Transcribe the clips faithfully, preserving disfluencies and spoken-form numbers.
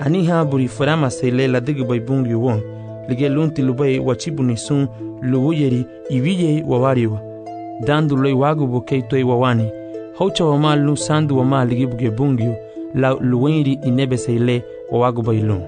aniha buri farama sele la digi bay bungi won lige lunti lubay wachibuni sun lubuyeri ibiye wawariwa dandu loy wagu bo keitoy wawani haucha wama lu sandu wama ligi buge bungi la luwenri inebe sele wagu bay lun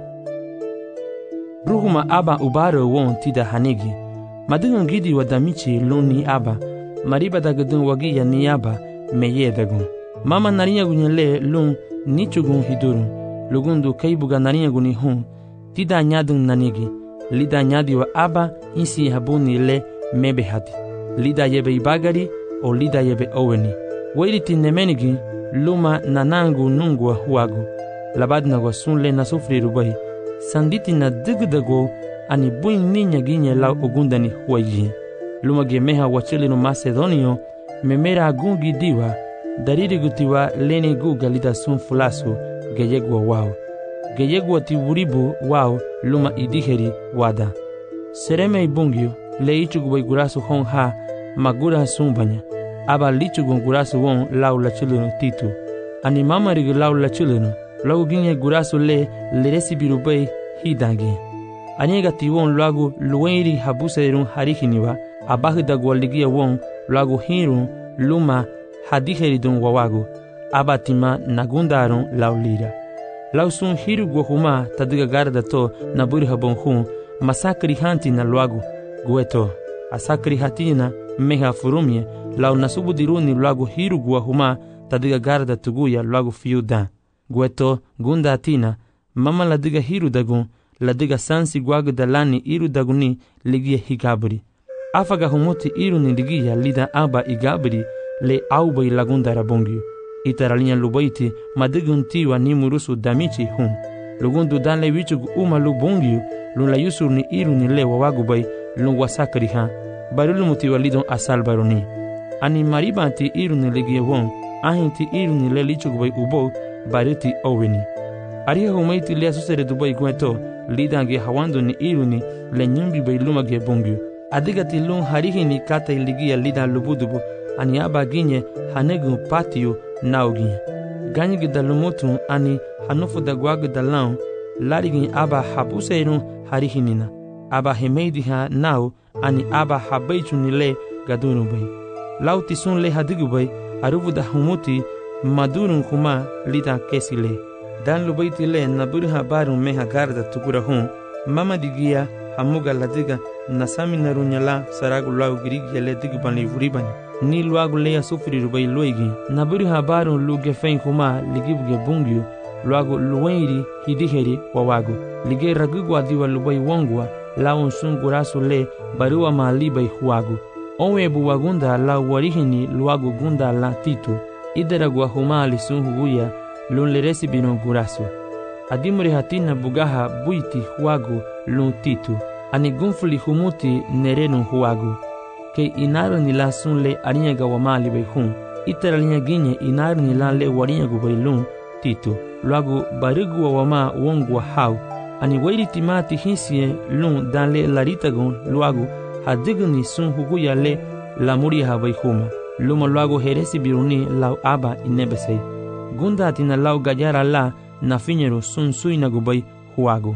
ruhuma aba ubaro won tida hanigi madungan gidi wadamichi luni aba mariba dagadun wagi ya ni aba meye dagun mama narinya gunyele lun nichugun hidurun lugundu kaibuga narinya guni hun tida nyadun nanigi lida nyadi wa aba insi habuni le mebe hadi lida yebe ibagari o lida yebe oweni wairiti nemenigi luma nanangu nungwa huagu labadna wa sunle na sufri rubai sanditi na digdago ani buin ninya ginye la ogundani huayi luma gemeha wachile no Macedonio memera agungi diwa dariri gutiwa lene guga lida sun fulasu geyegwa wao geyegwa tiwuribu wao luma idiheri wada sereme ibungio le ichugu gurasu hon ha magura sumbanya aba lichugu gurasu won lau la chileno titu ani mama rig lau la chileno lagu ginye gurasu le leresi birubei hidangi aniga tiwon lagu luwenri habuserun harihiniwa abahu dagwaligia won lagu hirun luma hadiheridun wawagu abatima nagundarun laulira lausun hiru gohuma tadiga garda to naburi habon hun masakri hanti na lagu gueto asakri hatina meha furumye lau nasubu diruni lagu hiru gohuma tadiga garda tuguya lagu fiuda gueto gunda tina mama ladiga hiru dagun ladiga sansi gwagu dalani iru daguni ligia higabri afaga humuti iru ni ligia lida aba igabri le aubai lagunda rabongi itaralinha lubaiti madiguntiwa ni murusu damichi hun lugundu danle wichugu uma lubongi lun la yusur ni iru ni le wawagubai lun wasakri ha barulu mutiwa lidon asal baroni ani maribanti iru ni ligia won ahinti iru ni le lichugu bai ubo bariti oweni ariha humaiti le asusere dubai gueto lidange hawando ni iru ni le nyumbi bai luma ge bongi adigati lun harihi ni kata iligia lidan lubudubu ani aba ginye hanegu patio naugi ganyigi dalumutu ani hanufu dagwagu dalau larigi aba habuseirun harihinina aba hemeidi ha nau ani aba habeichu nile gadunu bai lauti sun le hadigu bai aruvu da humuti madurun kuma lita kesile dan lubaiti le naburu habarun meha garda tukura hun mama digia hamuga ladiga nasami narunyala saragu lau girigi le digu bani vuribani ni luagu leya sufri rubai luigi naburi habaru luge fein kuma ligibuge bungyu luagu luwenri hidiheri wawagu lige ragugwa diwa lubai wongwa laun sungurasu le barua malibai huagu onwebu wagunda la warihini luagu gunda la titu idaragwa huma lisunhuguya lun leresi bino gurasu adimuri hatina bugaha buiti huagu lun titu ani gunfuli humuti nerenu huagu ke inaru ni la sun le arinya gawamali bai hun itaralinha ginye inaru ni la le warinya gubai lun titu luagu barigu wawama wongwa hau ani wairi timati hinsie lun dan le laritagun luagu hadigu ni sun huguya le lamuri habai huma luma luagu heresi biruni lau aba inebesei gunda atina lau gayara la na fiñero sun suina gubai huagu.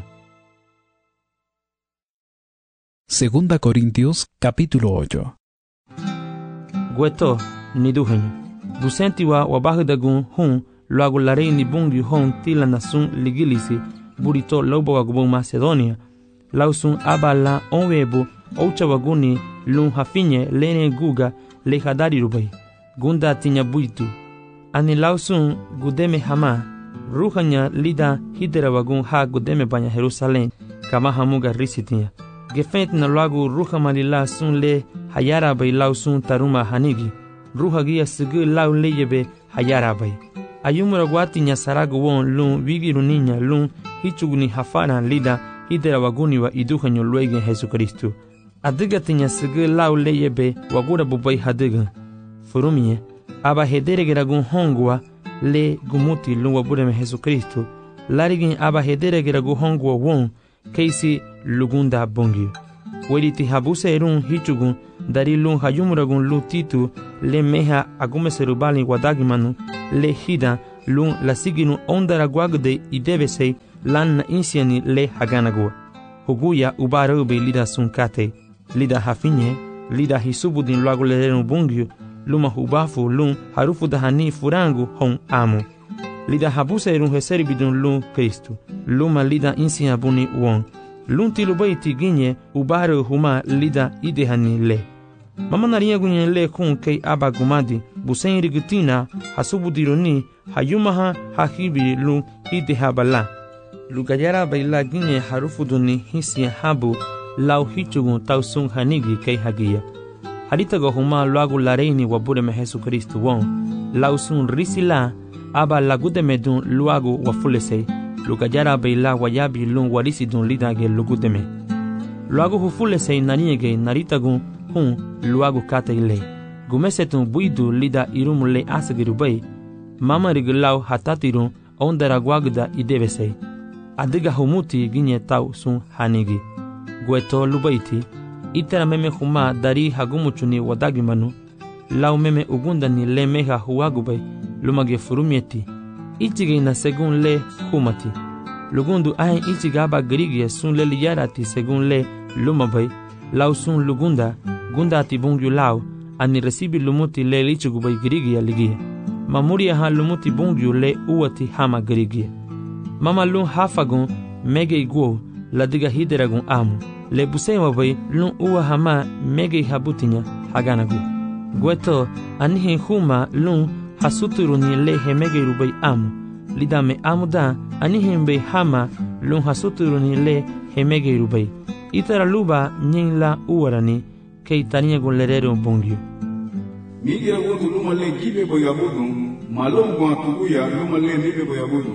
Segunda Corintios, capítulo ocho. Gueto, ni duhenyo. Busentiwa wabahudagun hun, luagu larei ni bungi hon tila nasun ligilisi, burito lobo wagubun Macedonia. Lausun abala onwebu, oucha waguni, lun hafinye, lene guga, lehadari rubai. Gunda tinya buitu. Ani lausun gudeme hama, ruhanya lida hidera wagun ha gudeme banya Jerusalem, kama hamuga risitinya. Gefent na lagu ruha malila sun le hayara bay lau sun taruma hanigi. Ruha gia sigi lau leyebe hayara bay. Ayumura guati nya saragu won lun wigiru ninya lun hichuguni hafana lida hidera waguni wa iduha nyo luege Jesu Kristu. Adiga tinya sigi lau leyebe wagura bubay hadiga. Furumie, aba hedere geragun hongwa le gumuti lun wabureme Jesu Kristu. Larigin aba hedere geragun hongwa won keisi lugunda bongi. Weliti habuse erun hichugun dari lun hayumuragun lu titu le meha agume serubali wadagimanu le hida lun la siginu ondara guagde idevesei lan insiani le haganagua. Huguya ubarube lida sunkate, lida hafinye, lida hisubudin luago lerenu bungyu, luma hubafu lun harufu dahani furangu hon amu. Lida habusa erun heseribidun lun Kristu, luma lida insia buni uon. Lun tilubaiti ginye ubare huma lida idehani le. Mama narinha gunye le kun kei aba gumadi, busen rigutina, hasubudironi, hayumaha hahibi lun idehabala. Lugayara baila ginye harufu duni hisia habu, lau hichugun tausun hanigi kei hagia. Haritago huma luagu lareini wabureme Jesu Kristu won, lau sun risila, aba lagudeme dun luagu wafulesei, lugayara baila wayabi lun warisi dun lidage lugudeme. Luagu hufulesei naniege naritagun hun luagu kate ile. Gumesetun buidu lida irumule asagirubay, mama rigilau hatatirun ondara guagda idevesei. Adiga humuti ginye tau sun hanigi. Gueto lubaiti, itera meme huma dari hagumuchuni wadagimanu, lau meme ugundani le meha huagubay, lumage furumieti, ichige na segun le humati. Lugundu ahen ichigaba grigie sun le liyarati segun le lumabay, lau sun lugunda, gunda ti bungyu lau, ani resibi lumuti le lichigubay grigia ligia. Mamuria ha lumuti bungyu le uati hama grigia. Mama lun hafagun mege iguo la diga hideragun amu. Le busema bay lun uwa hama mege habutinya haganagu. Gueto anihin huma lun hasuturuni le hemege rubay amu. Lidame amu da anihin bay hama lun hasuturuni le hemege rubay. Itara luba nyin la uwarani kei tania gun lerero bongyo. Migia wotu luma le gibe boyabudu, malongo atuguya luma le nibe boyabudu.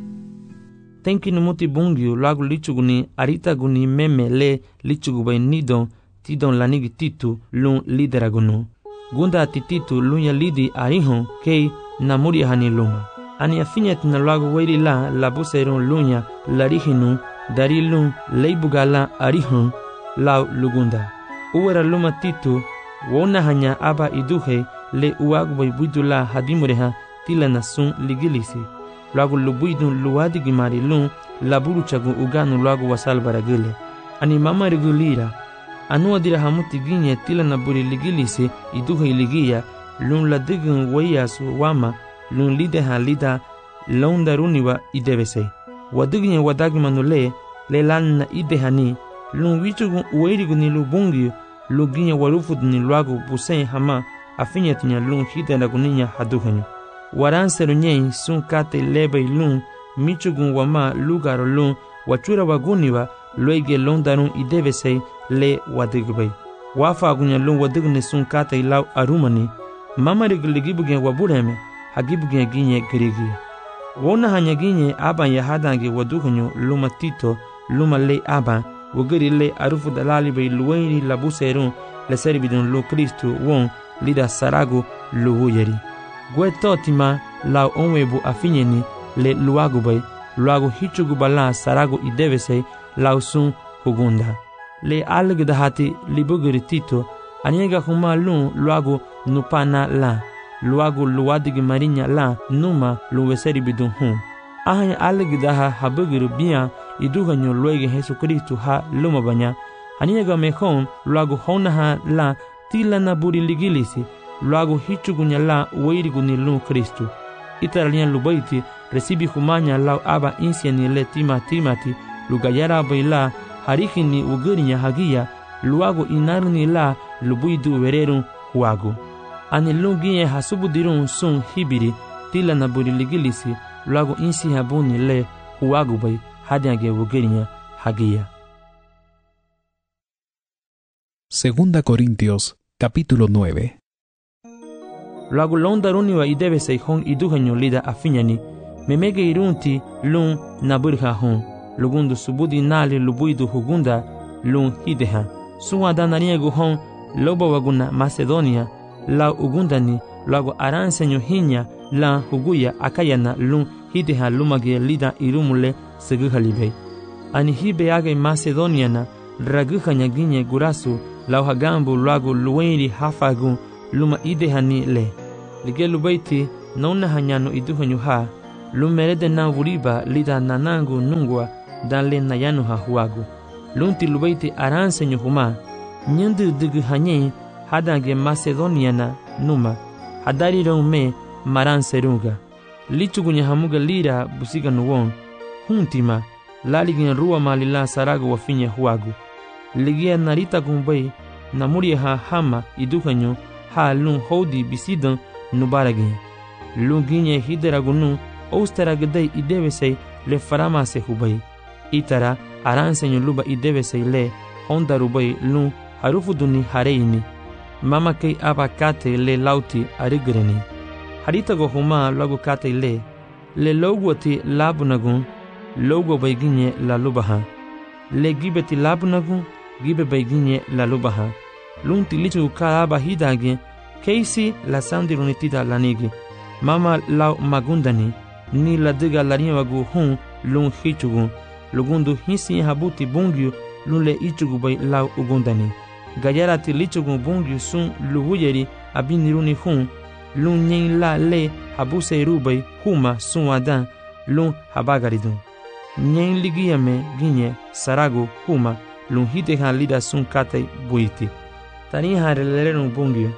Tenki numuti bungyu lagu lichuguni arita guni meme le lichugubay nidon tidon lanigi titu lun lideragunu. Gunda tititu lun ya lidi arihon kei namuri hani luma. Ani afinyet na lagu wairi la labuserun lunya larihinu dari lun leibugala arihon lau lugunda. Uwera luma titu wona hanya aba iduhe le uagubay buidula hadimureha tila na sun ligilisi. Luagu lubuidun luadi gimari lun laburu chagu uganu luagu wasal baragile. Ani mama rigulira. Anu adira hamuti ginye tila na buri ligilisi iduhe iligia lun ladigun wayasu wama lun lideha lida laundaruniwa idevese. Wadignya wadagimanu le le lan na idehani lun wichugun uwairiguni lubungi luginya warufudni luagu busen hama afinyetinya lun hidendaguninya haduhenyu. Waranseru nyen sun kate lebe lun michugun wama lugaro lun wachura waguniwa loige londarun idevesei le wadigubay. Wafa agunya lun wadigne sun kate lau arumani mama rigiligibugen wabureme hagibugen ginye girigi. Wona hanya ginye aban yahadange waduhenyu luma tito luma le aban wugiri le arufu dalali bay luwaini labuserun le seribidun lu Kristu won lida saragu luwuyeri. Guetotima lau onwebu afinyeni le luagubay luagu hichugubala saragu idevesei lau sun hugunda. Le algdahati libugiri tito aniega huma lun luagu nupana la luagu luadigi marinya la numa luweseri bidun hum. Ahanya algdaha habugiri biya iduganyo luege Jesu Kristu ha lumabanya aniega mehon luagu honaha la tila na buri ligilisi luagu hichugunya la uwairiguni lu Kristu. Itaralian lubaiti resibi humanya lau aba insiani le tima timati lugayara baila harikini ugirinya hagia luagu inarni la lubuidu vererun huagu. Ani lungiye hasubudirun sun hibiri tila na buri ligilisi luagu insi habuni le huagu bay hadiage ugirinya hagia. Segunda Corintios, capítulo nueve. Luagu londaruniwa idevesei hon iduhenyo lida afinyani memege irunti lun naburha hon lugundu subudi nali lubuidu hugunda lun hideha suwa dananiegu hon loba waguna Macedonia la ugundani luagu aransenyo hinya la huguya akayana lun hideha lumage lida irumule seguhalibei. Ani hibe age Macedoniana raguhanya ginye gurasu lau hagambu luagu luwenri hafagun luma idehani le. Ligelu baiti nona hanyano iduhanyu ha, lun merede na wuriba lida nanangu nungwa dan le nayano ha huagu. Lun tilubaiti aransenyu huma, nyandu dugu hanye hadange Macedoniana numa, hadari rong me maran serunga. Lichugunya hamuga lira busiga nuwon, huntima, laligin ruwa malila sarago wafinya huagu. Ligia narita gumbay, namuria ha hama iduhanyu ha lun hodi bisidan nubaragin. Lun ginye hideragunu, ousteragadai idevesei le faramase hubay. Itara aransenyu luba idevesei le honda rubay lun harufuduni hareini. Mama kei abakate le lauti arigreni. Harita go huma lagu kate le, le logwati labunagun, logo baiginye la lubaha. Le gibeti labunagun, gibe baiginye la lubaha. Lun tilichu karaba hidage, keisi la sandirunitida lanigi. Mama lau magundani, ni la diga larinha wagu hun lun hichugun. Lugundu hinsi habuti bungyu lun le ichugu bay lau ugundani. Gayarati lichugun bungyu sun luhuyeri abiniruni hun. Lun nyen la le habuse rubay huma sun adan lun habagaridun. Nyen ligiyame ginye sarago huma lun hitehan lida sun katay buiti. Tani harelerun bungyu.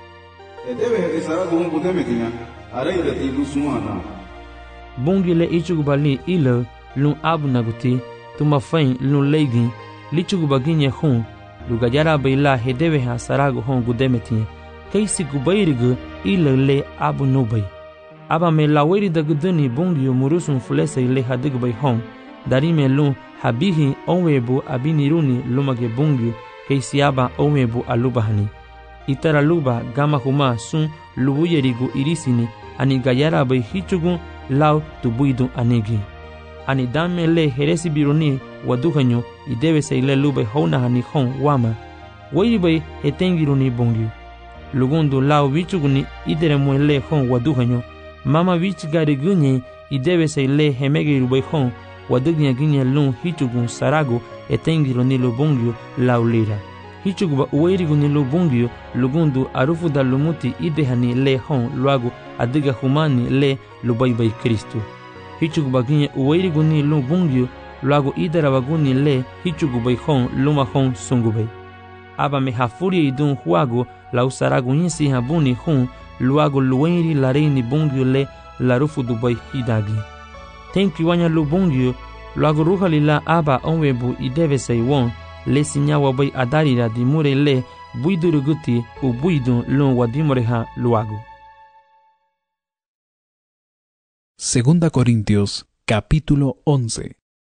Edebe sarago hun budemetinya. Araidati lusuana. Bungyu le ichugu bali ilo lun abu naguti tuma fain lun leigin lichugu baginye hun lugajara baila hedebe ha sarago hun gudemetinye. Keisi gubairigu ilo le abu nubay. Aba me laweri daguduni bungyu murusun fulese ile hadigu bay hon. Darime lun habihi onwebu abiniruni lumage bungyu keisi aba onwebu alubahani. Itara luba gama huma sun lubuyerigu irisini ani gayara bay hichugun lau tubuidun anigi. Ani dame le heresi biruni waduhanyo idevese ile lube hona hani hon wama. Wairi bay hetengiruni bungyu. Lugundu lau vichuguni idere muele hon waduhanyo. Mama vichigari gunye idevese ile hemegiru bay hon wadugnya ginye lun hichugun sarago etengiruni lubungyu lau lira. Hichuguba uwairiguni lubungyu lugundu arufu da lumuti idehani le hon luagu adiga humani le lubaybay Kristu. Hichuguba ginye uwairiguni lubungyu luagu idarabaguni le hichugubay hon luma hon sungubay. Aba me hafuri idun huagu lau saragu insi habuni hun luagu luwairi lareini bungyu le larufu dubay hidagi. Tenki wanya lubungyu luagu ruhalila aba onwebu idevesei won le sinyawa bay adarira dimure le buiduruguti u buidun lun wadimoreha luagu. Segunda Corintios, capítulo once.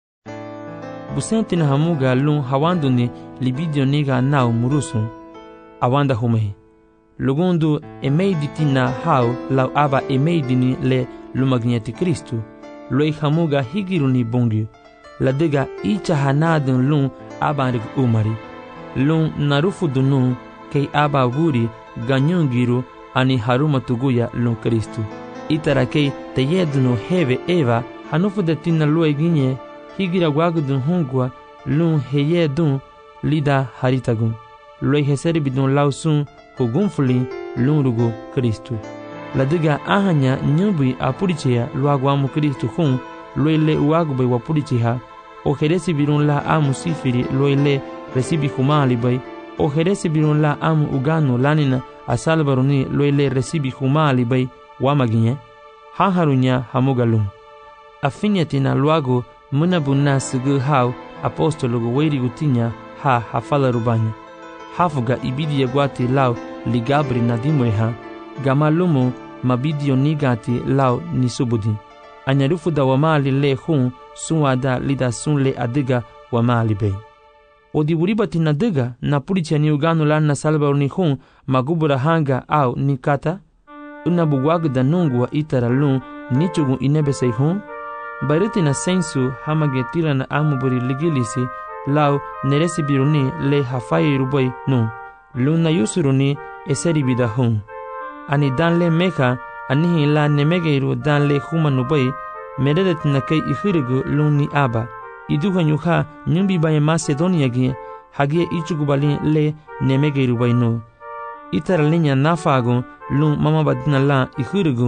Busenti na hamuga lun hawanduni libidio niga nau murusun. Awanda humehi. Lugundu emeiditina hau lau aba emeidini le lumagneti Kristu. Loi hamuga higiruni bungyu. Ladiga icha hanadun lun abanrig umari. Lun narufu dunun kei aba wuri ganyungiru ani haruma tuguya lun Kristu. Itara kei teyedunu heve eva hanufu detina lue ginye higira wagudun hungwa lun heyedun lida haritagun. Lue heseri bidun lausun hugunfuli lun rugu Kristu. Ladiga ahanya nyubi apurichea luagwamu Kristu hun lue le uagubay wapuricheha. O heresi birun la amu sifiri loile resibi humali bay. O heresi birun la amu uganu lanina asalbaruni loile resibi humali bay wamaginye. Haharunya hamugalum. Afinyatina luago munabuna sigu hau apostologu weiri gutinya ha hafala rubanya. Hafuga ibidi yagwati lau ligabri nadimweha. Gamalumu mabidio nigati lau nisubudi. Anyarufu da wamali le hun sunwada lida sunle adiga wamali bay. Odiburibati nadiga na puricha ni uganu lan na salbaruni hun magubura hanga au nikata. Unabuwagu da nungwa itara lun nichugun inebesei hun. Bariti na sensu hamagetila na amuburi ligilisi lau neresi biruni le hafai rubay nun. Lun na yusuruni eseri bida hun. Ani dan le meka anihi la nemegeiru dan le humanubay. Meredet na kei ihirigu lun ni aba. Iduhanyu ha nyumbi baye Macedonia gi hagie ichugubali le nemegeiru bay no. Itara linya nafagu lun mama badina la ihirigu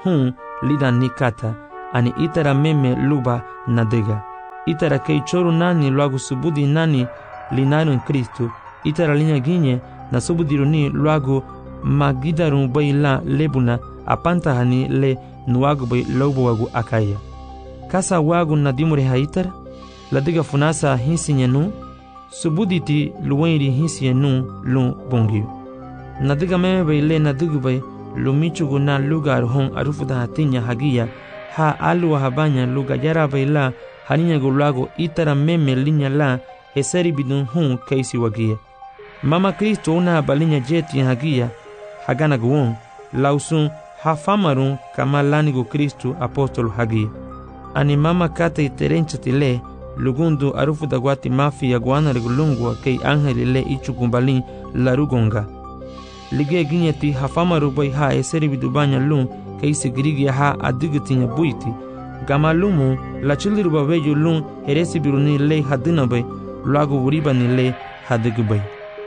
hun lida ni kata ani itara meme luba nadega. Itara kei choru nani luagu subudi nani linaru in Kristu. Itara linya ginye na subudiruni luagu magidarun bai la lebuna apanta hani le nuagu bai lobo wagu akaya. Kasa wagu nadimure ha itara ladiga funasa hinsinyenu subuditi luwenri hinsinyenu lu bongiu. Nadiga meme bai le nadigu bai lumichugu na lugar hon arufuda hatinya hagia ha alua habanya luga yara bai la haninya gulago itara meme linya la eseri bidun hun kaisi wagia. Mama Kristo una balinya jeti hagia hagana guon lausun hafamarun kama lanigo Kristo apostolo hagia. Ani mama kate iterencha tile lugundu arufu dagwati mafi ya guana regulungwa kei angeli le ichukumbalin larugonga. Lige ginyeti hafamaru bai ha eseri bidubanya lun kei sigirigi ha adigitinya buiti. Gama lumu la chiliru babeju lun heresi biruni le hadina bai luago wuriba ni le hadigu bai.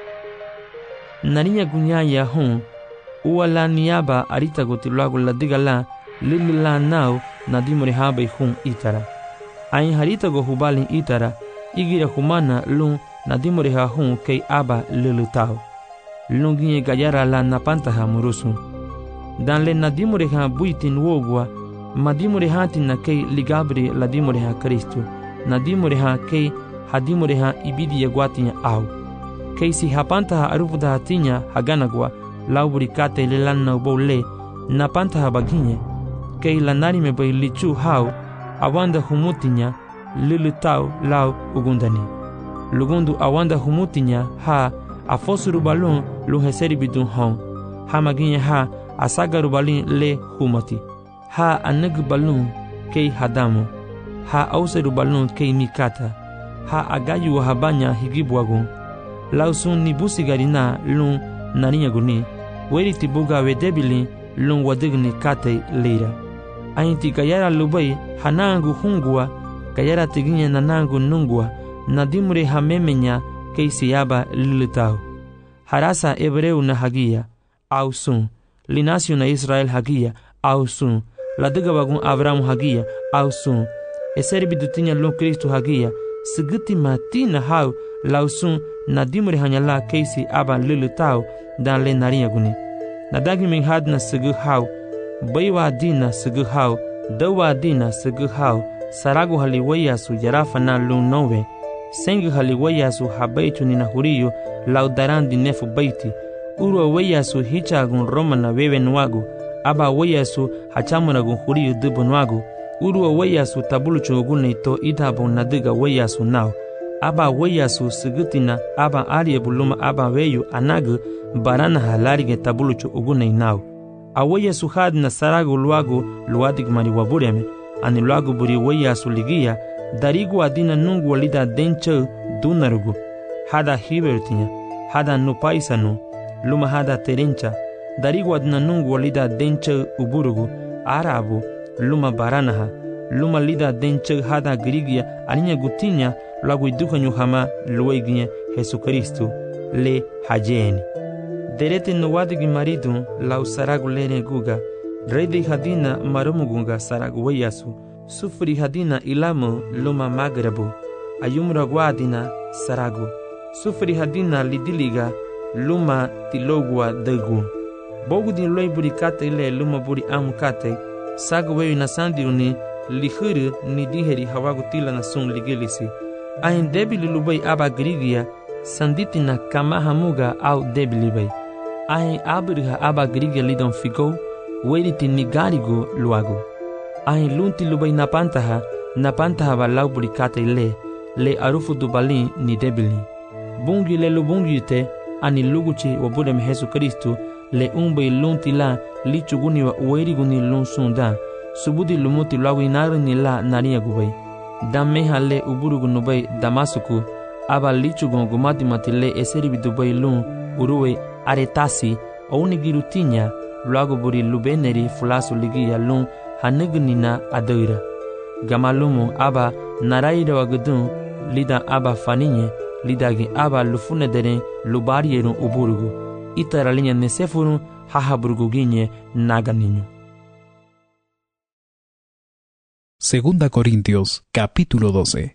Narinya gunyaya hun uwala niaba arita goti luago ladiga la lili la nao nadimure ha bai hun itara. Ain harita go hubalin itara igira humana lun nadimure ha hun kei aba lili tao. Lun ginye gayara la napanta ha murusu. Dan le nadimure ha buitin wogwa madimure hati na kei ligabri ladimure ha Kristu. Nadimure ha kei hadimure ha ibidi ya guatinya au. Kei si hapanta ha arufuda hatinya haganagwa lauburi kate le lanna ubou le napanta ha baginye. Kei lanari me bai lichu hau awanda humutinya lulu tau lau ugundani. Lugundu awanda humutinya ha afosuru balun luheseri bidun hon. Ha maginye ha asagaru balin le humati. Ha anagu balun kei hadamu. Ha auseru balun kei mikata. Ha agayu wahabanya higibwagun. Lausun ni busigarina lun narinya guni. Weri tibuga wedebili lun wadigni kate leira. Ainti gayara lubai hanangu hungua. Gayara tiginya nanangu nungua. Nadimure hamemenya kei siyaba lilitau. Harasa ebreu na hagia. Ausun. Linasio na Israel hagia. Ausun. Ladiga bagun Abraham hagia. Ausun. Eseri bidutinya lun Kristu hagia. Sigiti matina hau lausun nadimure hanyala keisi aba lilitau dan le narinya guni. Nadagi min hadna sigu hau. Baiwa dina sigu hau. Dawa dina sigu hau. Saragu haliwayasu jarafa na lun nowe. Sengu haliwayasu habaitu nina huriyo laudarandi nefu baiti. Uru wayasu hichagun Roma na wewe nwagu. Aba wayasu hachamunagun huriyo dubu nwagu. Uru wayasu tabulu chugune to idabun nadiga wayasu nao. Aba wayasu sigitina aba ariye buluma aba weyu anagu barana halarige tabulu chugune nao. A wayasu hadna saragu luagu luadig mari wabureme. Ani luagu buri wayasu ligia darigu adina nungu walida denche dunarugu. Hada hibertinya. Hada nupaisanu. Luma hada terencha. Darigu adina nungu walida denche uburugu. Arabu. Luma baranaha. Luma lida denche hada grigia aninya gutinya lagu iduka nyuhama lueginya Jesu Kristu le hajeni. Derete nuwadigi maridu lau saragu lene guga. Redi hadina marumugunga saragu wayasu. Sufri hadina ilamu luma magrabu. Ayumra guadina saragu. Sufri hadina lidiliga luma tilogwa degu. Bogu din loi buri kate ile luma buri amu kate. Sagu weyu na sandiruni lihuru ni diheri hawagu tila na sun ligilisi. Ahin debili lubai aba grigia sanditina kama hamuga au debili bai. Ahin abiriha aba grigia lidon figo weriti nigarigo luago. Ahin lunti lubai napantaha napantaha balau buri kate ile le arufu dubalin ni debili. Bungi le lubungi te ani luguchi wabudem Jesu Kristu le umbai lunti la lichuguni wa ueriguni lun sunda. Subudi lumuti lawi narini la nariya gubai. Dameha le uburugu nubai Damasuku. Aba lichugon gumati matile eseri bidubai lun uruwe aretasi. Ounigiru tinya luago buri lubeneri fulasu ligia lun hanegunina adoira. Gamalumu aba naraira wagudun lida aba faninye lidagi aba lufunederen lubarierun uburugu. Itara linya nesefurun hahaburugu ginye naganinyo. Segunda Corintios, capítulo doce.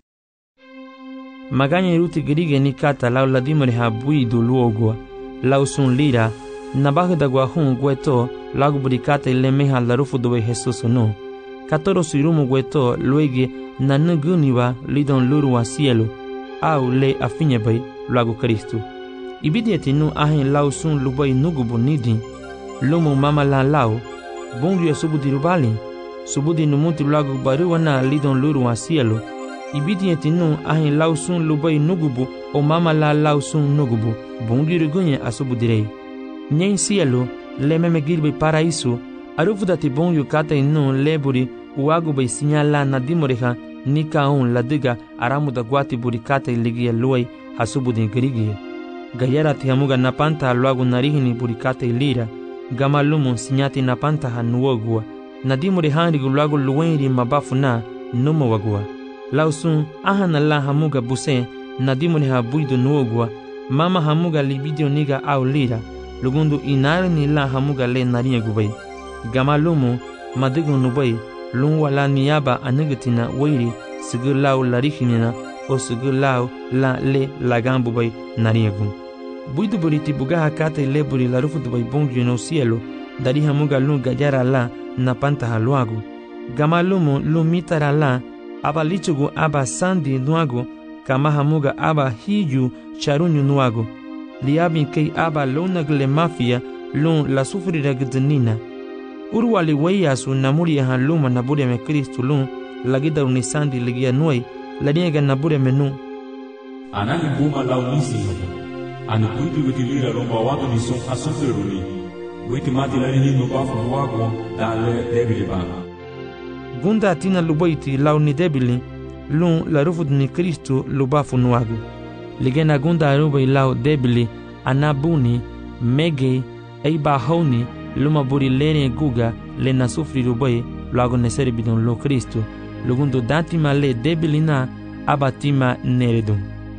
Maganya iruti gerige ni kata lau ladimore ha buidu luogua, lau sun lira, nabagda gua hun gueto, lagu burikata ilemeha larufu dobe Jesus no. Katoro sirumu gueto luege na nuguniwa lidon lurua cielo, au le afinye bay lagu Kristu. Ibidieti nu ahin lau sun lubai nugubu nidi, lumu mama la lau, bungu ya subu dirubali, subudi numuti lagu baruwa na lidon lurua cielo. Ibidieti nu ahin lau sun lubai nugubu o mama la lau sun nugubu, bungu rigunye asubu direi. Nyen cielo, le meme girbe paraíso, arufu dati bungu kata inu leburi, uagu bay sinyala na dimoreha, nika un ladiga aramu da guati burikata iligia luai hasubu din girigie. Gayara tihamuga napanta luagu narihini burikata ilira, gamalumu sinyati napanta hanuogua, na dimorehanigu luagu luenri mabafu na numo wagua. Lausun ahana la hamuga buse, na dimoreha buidu nuogua, mama hamuga libidio niga au lira, lugundu inari ni la hamuga le narinye gubay. Gamalumu madigu nubay, lungwa la niyaba anigatina wairi sigur lau larihinina o sigur lau la le lagambu bay nariyagun. Buidu buriti bugaha kata ileburi la rufu dubay bongi no cielo, dari hamuga lung gajara la na pantaha luagu. Gamalumu lumitara la, aba lichugu aba sandi nuagu, kama hamuga aba hiju charunyu nuagu. Liabin kei aba lonagle mafia lung la sufrira gdnina. Uruwali weyasu namuri ya haluma nabure me Kristu lun lagida unisandi ligia nuai laniega nabure menu. Anani buma lau nisi hapa. Ani kuitu witilira romba watu nisong asufiruli. Witi mati lani nino bafu wago dale debili bana. Gunda atina lubaiti lau ni debili lun la rufud ni Kristu lubafu nuagu. Ligena gunda arubai lau debili anabuni mege eiba hauni luma buri lene guga le na sufri rubai luago neseri bidon lo Kristu lugundu datima le debilina abatima neredum.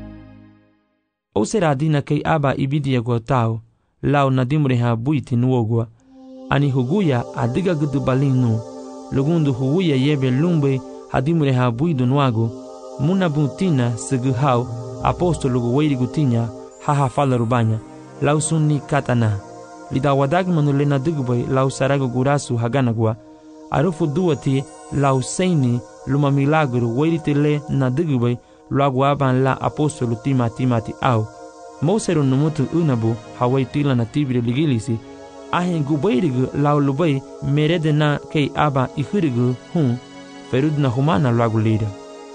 O sera dina kei aba ibidia gotao lau nadimreha buiti nuogua ani huguya adiga gudu balinu lugundu huguya yebe lumbe hadimreha buidu nuago muna butina seguhau apostolo guweiri gutinya haha fala rubanya lau sunni katana. Lida wadag manule na dugubay lau sarago gurasu haganagwa, arufu duati lau seini luma milagro weritele na dugubay luagu aban la apostolo tima timati au. Mosero numutu unabu hawai tila na tibire ligilisi, ahen gubayrigu lau lubay merede na kei aba ihurigu hun, ferud na humana luagu lida.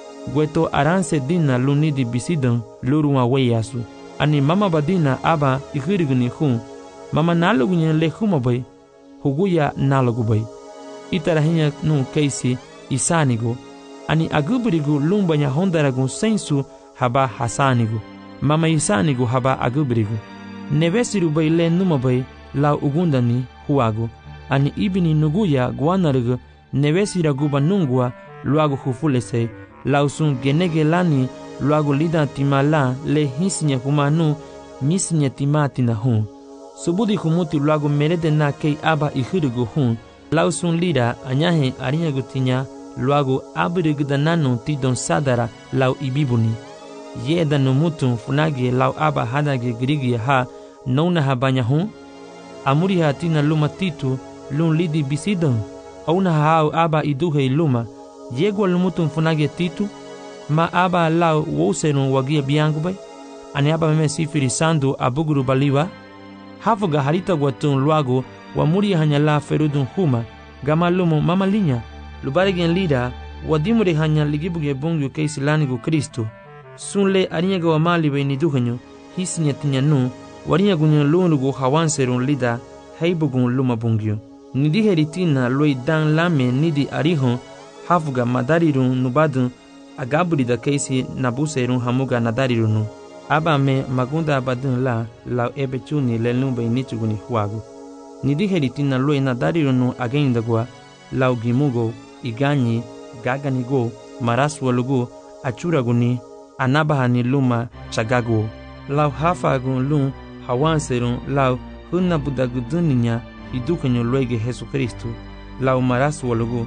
Gueto aranse dina lunidi bisidon luruma weyasu, ani mama badina aba ihurigu ni hun, mama nalogu nye le humabay, huguya nalogu bay. Itarahinya nu keisi isanigo, ani agubirigu lumbanya hondaragu sensu haba hasanigu. Mama isanigu haba agubirigu. Nevesiru bay le numabay lau ugundani huagu, ani ibini nuguya guanarigu nevesira guba nungua luagu hufulese, lau sun genege lani luagu lida timala le hisinya humanu misinya timatina hun. Subudi humuti luagu merede na kei aba ihirigu hun, lau sun lira anyahe arinya gutinya luagu abirigu dananu tidon sadara lau ibibuni. Yeda numutun funage lau aba hadage girigi ha nona habanya hun, amuri hatina luma titu lun lidi bisidon, auna hao aba iduhe luma, yegwa lumutun funage titu, ma aba lau woserun wagia biangu bay, ane aba meme sifiri sandu abuguru baliwa, hafuga harita guatun luago wa muri hanya la ferudun huma gama lumu mama linya lubarigen lida wadimure hanya ligibuge bungu keisi lanigu Kristo sunle arinya wa mali be ni duhanyo hisinya tinya nu warinya gunyo lunugu hawanserun lida heibugun luma bungyo nidi heritina loi dan lame nidi arihon hafuga madarirun nubadun agaburi da keisi nabuserun hamuga nadarirunu aba me magunda abadun la lau ebe chuni le lumbe nichuguni huagu. Nidi heritina loi nadarirunu agendagwa lau gimugo, iganyi, gaganigo, maraswalugu, achuraguni, anabahani luma chagagu. Lau hafagun lum hawanserun lau hunabudaguduninya idukanyo loige Jesu Kristu, lau maraswalugu,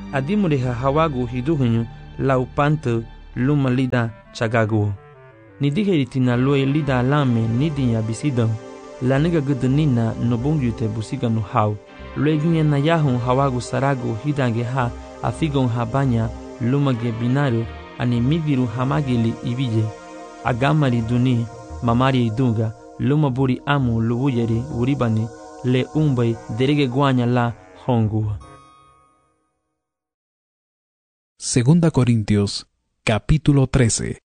adimureha hawagu hiduhinyu lau pantu luma lida chagagu. Ni digeritina loe lida alame nidinya bisidam. La nega gudunina nobungyute busiga no hau. Loeginye na yahun hawagu saragu hidange ha afigon habanya lumage binario ani migiru hamagili ibije. Agamari duni mamari idunga luma buri amu lubuyeri uribani le umbai derege guanya la hongu. Segunda Corintios, capítulo trece.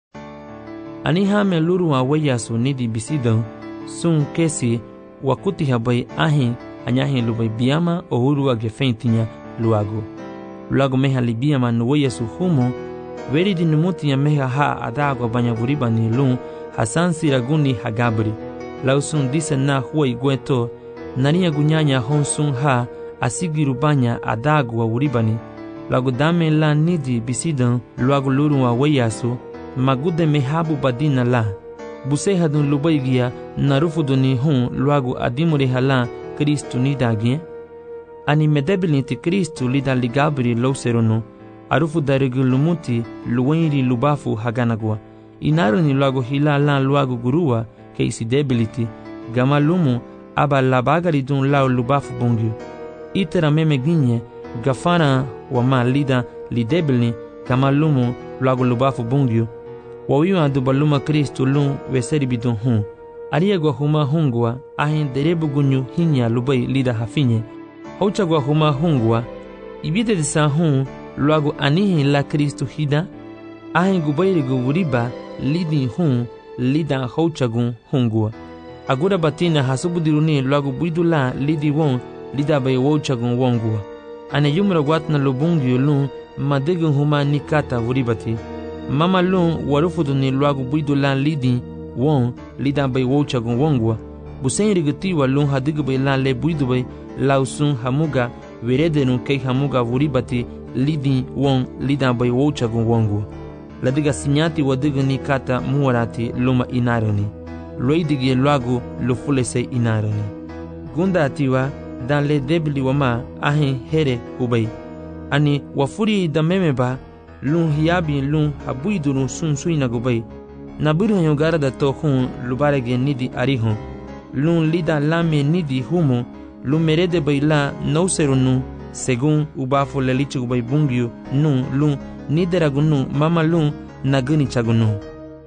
Anihame luru wa weyasu nidi bisidon sun kesi wakuti habai ahin anyahin lubai biyama ohuru wa gefentinya luago. Luago meha libiyama no weyasu humo veri di numuti ya meha ha adago banya buribani lun hasan siraguni hagabri. Lausun disa na huwa igweto nariya gunyanya honsun ha asigiru banya adago wa uribani. Luago dame la nidi bisidon luago luru wa weyasu magude mehabu badina la. Buseha dun lubaigia narufu duni hun luago adimure hala Kristu nidagien. Ani medebilinti Kristu lida ligabri lauserono. Arufu darigu lumuti luwenri lubafu haganagwa. Inaruni luago hila la luago gurua keisi debiliti. Gama lumu aba labagari dun lao lubafu bongyu. Itera meme ginye gafana wama lida lidebili gama lumu luago lubafu bongyu. Wawiwa dubaluma Kristu lun weseri bidun hun. Ariagwa huma hungwa ahin derebu gunyu hinya lubai lida hafinye. Hauchagwa huma hungwa ibide disa hun luago anihin la Kristu hida. Ahin gubairigu wuriba lidi hun lida hauchagun hungwa. Agura batina hasubudiruni luago buidula lidi won lida bay wauchagun wongwa. Ane yumra watna lubungyu lun madegun huma nikata wuribati. Mama lun warufudu ni luagu buidula lidi won lida bay wauchagun wongwa. Busen rigutiwa lun hadigu bay la le buidu bay lausun hamuga weredenu kei hamuga wuribati lidi won lida bay wauchagun wongwa. Ladiga sinyati wadigu ni kata muwarati luma inaroni. Loidigi luagu lufulese inaroni. Gunda atiwa dan le debili wama ahin here ubay. Ani wafuri da memeba lun hiyabi lun habuidurun sun suina gubay. Naburu hanyogara da to hun lubarege nidi arihun. Lun lida lame nidi humo lun merede bay la nauserunu segun ubafu lelichu gubay bungyu nun lun nideragunu mama lun naguni chagunu.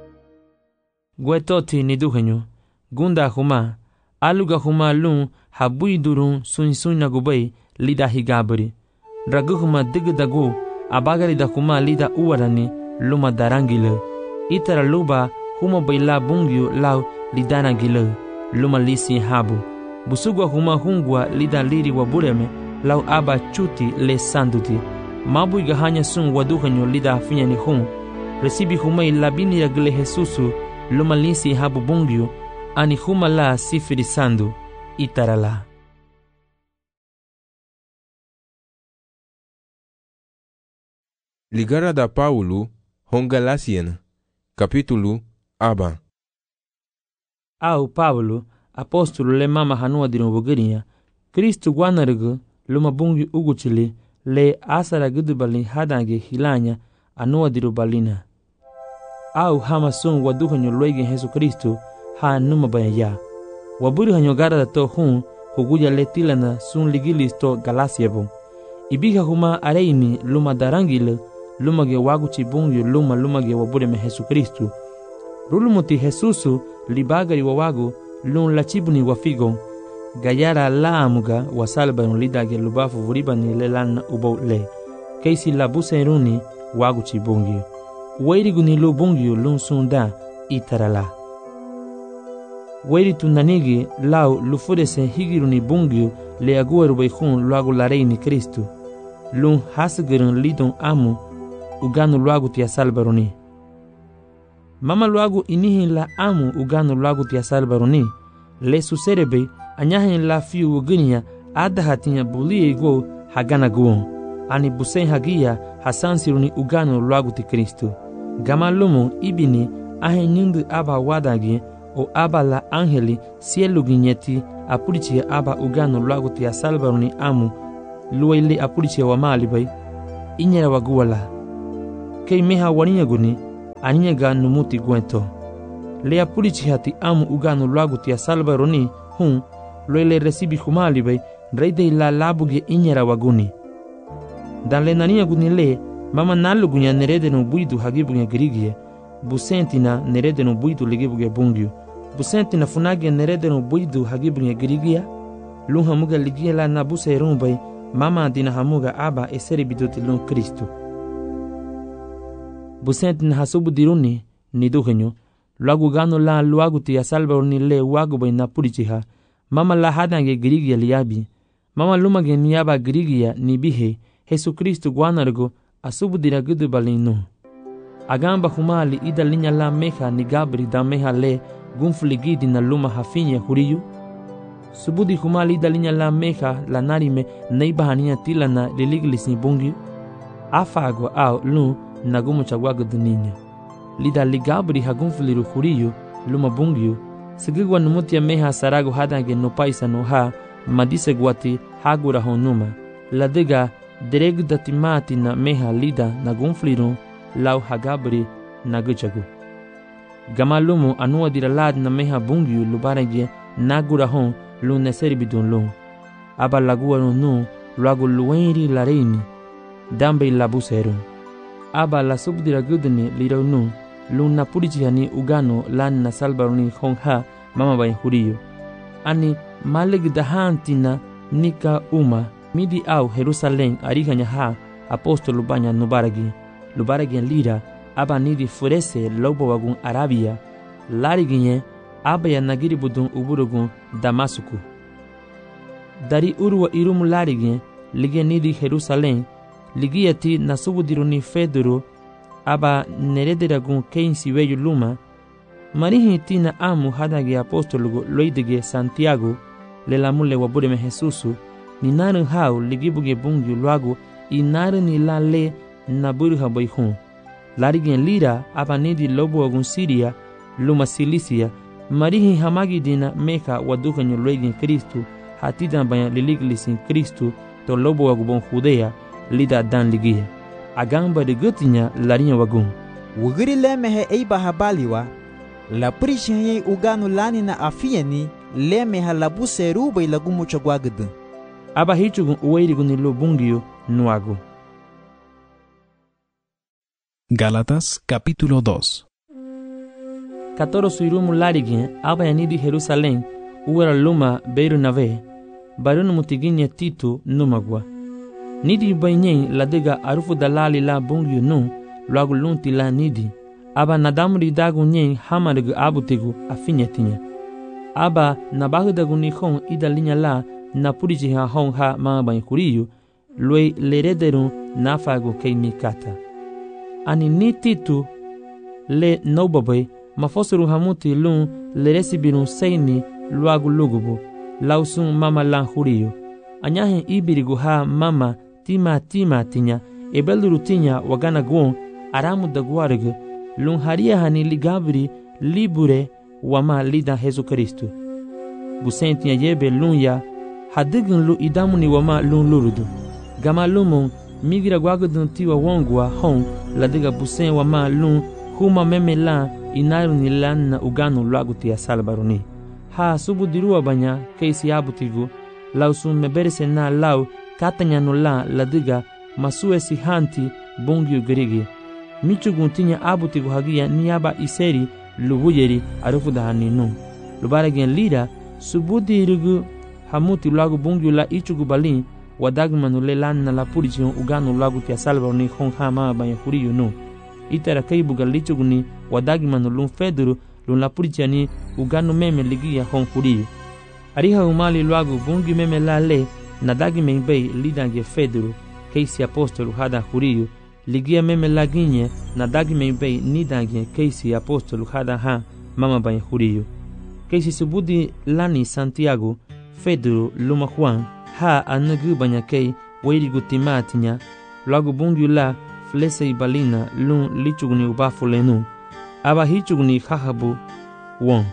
Gwetoti niduhenyo gunda huma aluga huma lun habuidurun sun suina gubay lida higabri. Ragu huma digdagu abagari da huma lida uwarani luma darangile. Itara luba huma baila bungyu lau lidana gile luma lisi habu. Busugwa huma hungwa lida liri wabureme lau aba chuti le sanduti. Mabu igahanya sun waduhanyo lida afinya ni hun. Resibi huma ilabini ya gile Jesusu luma lisi habu bungyu ani huma la sifiri sandu itara la. Ligara da Paulo Hongalasiana capítulo aba. Au Paulo apóstolo le mama hanua dirun bugirinya Kristu gwanargu luma bungi uguchili le asara gudubali hadange hilanya anua dirubalina. Au hama sun waduhanyo loigi Jesu Kristu ha numa bayaya. Waburi hanyo gara da to hun huguja le tilana sun ligilisto galasiabo. Ibiga huma areimi luma darangile luma ge waguchi bungi luma luma ge wabure me Jesu Kristu. Rulumuti Jesusu libagari wawagu lun lachibuni wafigo. Gayara la amuga wasalba lidage lubafu vuribani le lana ubo le. Keisi labuse runi waguchi bungi. Wairiguni lu bungi lun sunda itarala. Wairi tunanigi lau lufurese higiruni bungi le aguaru bayhun luagu lareini Kristu. Lun hasgirun lidun amu uganu luagu tia salbaruni. Mama luagu inihin la amu uganu luagu tia salbaruni. Le suserebe anyahin la fiu uginia adahatinya bulie igwo hagana guon. Ani busen hagia hasansiruni uganu luagu ti Kristu. Gama lumu ibini ahin nindu aba wadagi o aba la angeli sielu ginyeti apurichia aba uganu luagu tia salbaruni amu luwaili apurichia wa mali bay inyera waguala. Kei meha waninya guni, aninya ga numuti guento. Lea pulici hati amu ugano lagu tia salva roni, hun, loele recibi humali bay, reide la labuge inyera waguni. Dan le naninya guni le, mama nalu gunya nerede no buidu hagibuge grigie, busentina nerede no buidu ligibuge bungyu. Busentina funage nerede no buidu hagibuge grigia, lun hamuga ligia la nabuse rumbay, mama dina hamuga aba eseri bidoti lun Kristu. Busentina hasubu diruni, ni duhenyo, luagu gano la luagu tia salva ni le wagu bay na purichiha, mama la hadange grigia liabi, mama lumage niaba grigia ni bihe, Jesu Kristu guanargo asubu dira gudu balino. Agamba humali ida linya la meha ni gabri da meha le gunfligidi na luma hafinya huriyu. Subudi humali ida linya la meha la narime neiba hania tila na liliglis ni bungi. Afago au lu na gumu chagwago duninya. Lida ligabri hagunfliru huriyu luma bungiyu. Sigigwa numutia meha sarago hadange no paisa no ha madise guati hagura honuma. Ladiga dereg datimati na meha lida na gunfliru lau hagabri na guchagu. Gamalumu anua diralad na meha bungiyu lubarage nagura hon lu neseri bidun lu. Aba lagua nu luagu luenri la reini dambe labuseru. Aba la subdira gudni lirau nu lu na purichihani ugano lan na salbaruni hon ha mama bay huriyo. Ani maleg dahantina nika uma midi au Jerusalem ariganya ha apostolo banya nubaragi. Lubaragi lira aba nidi furese lobo wagun Arabia. Lariginye aba ya nagiri budun uburugun Damasuku. Dari urwa irumu lariginye lige nidi Jerusalem ligiyati nasubudiruni feduru aba nerederagun keinsi weyu luma. Marihi tina amu hadage apostolo loidige Santiago le lamule wabureme Jesusu ni naru hau ligibuge bungu luagu i naru ni la le na burha bayhun. Larigen lira aba nidi lobo wagun Siria luma Silisia marihi hamagi dina meka wadukanyo loigen Kristu hatida baya liliglisin Kristu to lobo wagubon Judea lida dan ligia. Agamba de gutinya larinya wagun. Wugiri lemehe eiba habaliwa la prishenye uganu lani na afieni lemeha labu seruba ilagumu chagwagdu. Aba hichugun uweirigun ilo bungiyo nuagu. Gálatas capítulo dos. Katoro suirumu larigin aba yanidi Jerusalem uwera luma beiru nave barunu mutiginya titu numagwa. Nidi bainyen ladega arufu dalali la bungiyo nu luagu lunti la nidi. Aba nadamuri dagu nyen hamarigu abutigu afinyetinya. Aba nabahudagu nihon ida linya la na purichi ha hon ha mama kuriyu lue lerederun nafagu kei mikata. Ani ni titu le nobabai mafosuru hamuti lun leresibirun seini luagu lugubu lausun mama lan huriyu. Anyahen ibirigu ha mama tima tima tinya ebeluru tinya wagana guon aramu daguarigu lun haria hani ligabri libure wama lida Jesu Kristu. Busentinya yebe lun ya hadigin lu idamuni wama lun lurudu. Gama lumun migira gwagudun tiwa wongwa hon ladiga busen wama lun huma meme la inaru ni lan na uganu luaguti ya salbaruni. Ha subu dirua banya keisi abutigu lausun meberese na lau katanya no la ladiga masue si hanti bongiu gerigi. Michugun tinya abutigu hagia niaba iseri lubuyeri arufu dahaninu. Lubaragen lira subudi irigu hamuti lagu bungu la ichugu balin wadagmanu le lan na la purichi uganu lagu tia salva ni hon hama banya huriyu nu. Itara kaibuga lichugu ni wadagmanu lun feduru lun la purichi ni uganu meme ligia hon huriyu. Ariha umali lagu bungu meme la le na dagime bei lidange feduru keisi apostolu hada huriyu ligia meme laginye na dagime bei nidange keisi apostolu hada ha mama banya huriyu. Keisi subudi lani Santiago Fedro luma Juan ha anagu banyakei weirigu timatinya lagu bungu la flese ibalina lun lichuguni ubafulenu aba hichuguni hahabu won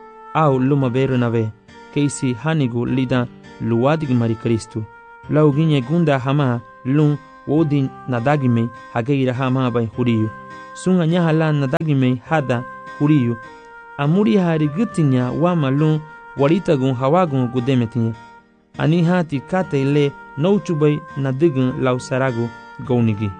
au luma beru nave keisi hanigu lida luwadig mari Kristu lau ginye gunda hama lun wodi nadagime hageira ha mama bai huriyo sunga nyahala nadagime hada huriyo amuri hari gutinya wa malun waritagun hawagun gudemetinya ani hati kate le nouchubai nadigun lausarago gounigi